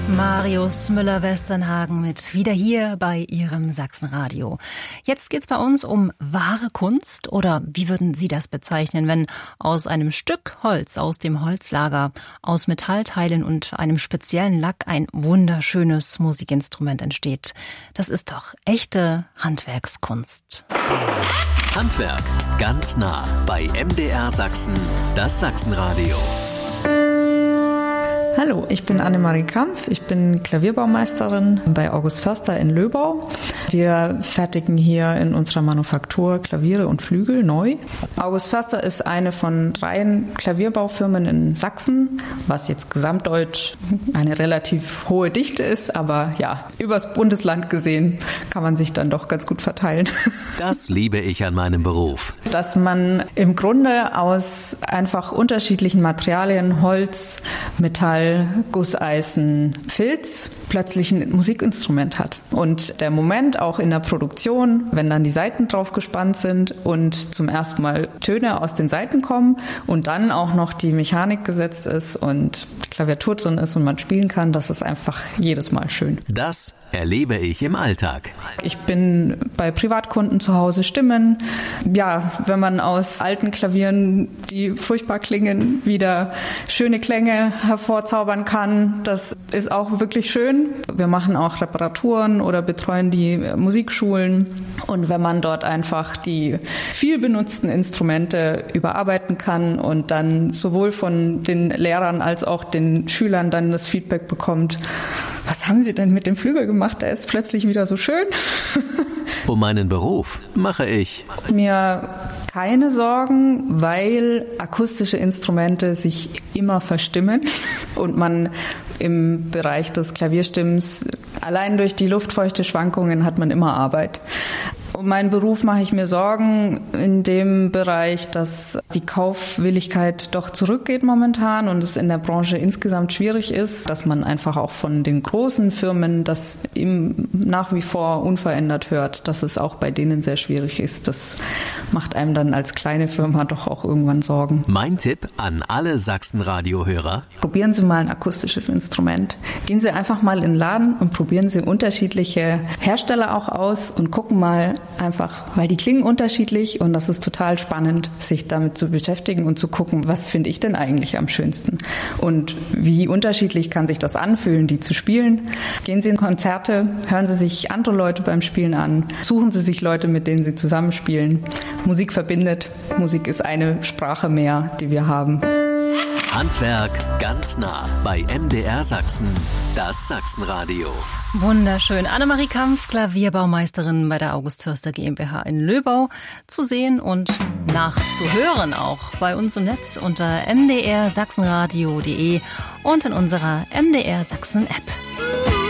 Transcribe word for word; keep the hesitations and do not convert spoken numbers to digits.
Marius Müller-Westernhagen mit Wieder hier bei Ihrem Sachsenradio. Jetzt geht's bei uns um wahre Kunst, oder wie würden Sie das bezeichnen, wenn aus einem Stück Holz aus dem Holzlager, aus Metallteilen und einem speziellen Lack ein wunderschönes Musikinstrument entsteht? Das ist doch echte Handwerkskunst. Handwerk ganz nah bei M D R Sachsen, das Sachsenradio. Hallo, ich bin Annemarie Kampf, ich bin Klavierbaumeisterin bei August Förster in Löbau. Wir fertigen hier in unserer Manufaktur Klaviere und Flügel neu. August Förster ist eine von drei Klavierbaufirmen in Sachsen, was jetzt gesamtdeutsch eine relativ hohe Dichte ist, aber ja, übers Bundesland gesehen kann man sich dann doch ganz gut verteilen. Das liebe ich an meinem Beruf. Dass man im Grunde aus einfach unterschiedlichen Materialien, Holz, Metall, Gusseisen, Filz, plötzlich ein Musikinstrument hat. Und der Moment auch in der Produktion, wenn dann die Saiten drauf gespannt sind und zum ersten Mal Töne aus den Saiten kommen und dann auch noch die Mechanik gesetzt ist und die Klaviatur drin ist und man spielen kann, das ist einfach jedes Mal schön. Das erlebe ich im Alltag. Ich bin bei Privatkunden zu Hause stimmen. Ja, wenn man aus alten Klavieren, die furchtbar klingen, wieder schöne Klänge hervorzaubern kann, das ist auch wirklich schön. Wir machen auch Reparaturen oder betreuen die Musikschulen. Und wenn man dort einfach die viel benutzten Instrumente überarbeiten kann und dann sowohl von den Lehrern als auch den Schülern dann das Feedback bekommt, was haben Sie denn mit dem Flügel gemacht? Der ist plötzlich wieder so schön. Um meinen Beruf mache ich mir keine Sorgen, weil akustische Instrumente sich immer verstimmen und man im Bereich des Klavierstimmens allein durch die luftfeuchte Schwankungen hat man immer Arbeit. Um meinen Beruf mache ich mir Sorgen in dem Bereich, dass die Kaufwilligkeit doch zurückgeht momentan und es in der Branche insgesamt schwierig ist, dass man einfach auch von den großen Firmen das im, nach wie vor unverändert hört, dass es auch bei denen sehr schwierig ist. Das macht einem dann als kleine Firma doch auch irgendwann Sorgen. Mein Tipp an alle Sachsenradio-Hörer: Probieren Sie mal ein akustisches Instrument. Gehen Sie einfach mal in den Laden und probieren Sie unterschiedliche Hersteller auch aus und gucken mal, einfach, weil die klingen unterschiedlich und das ist total spannend, sich damit zu beschäftigen und zu gucken, was finde ich denn eigentlich am schönsten und wie unterschiedlich kann sich das anfühlen, die zu spielen. Gehen Sie in Konzerte, hören Sie sich andere Leute beim Spielen an, suchen Sie sich Leute, mit denen Sie zusammenspielen. Musik verbindet, Musik ist eine Sprache mehr, die wir haben. Handwerk ganz nah bei M D R Sachsen, das Sachsenradio. Wunderschön. Annemarie Kampf, Klavierbaumeisterin bei der August Förster GmbH in Löbau, zu sehen und nachzuhören auch bei uns im Netz unter m d r sachsenradio punkt d e und in unserer M D R Sachsen App.